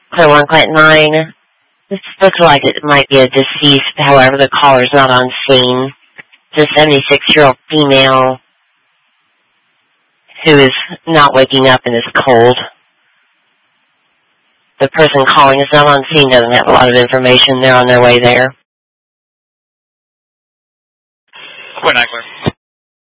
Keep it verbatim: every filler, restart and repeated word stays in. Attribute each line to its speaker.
Speaker 1: Clear one, Clinton nine. This looks like it might be a deceased, however, the caller's not on scene. It's a seventy-six-year-old female who is not waking up and is cold. The person calling is not on scene, doesn't have a lot of information. They're on their way there.
Speaker 2: Clear nine, clear.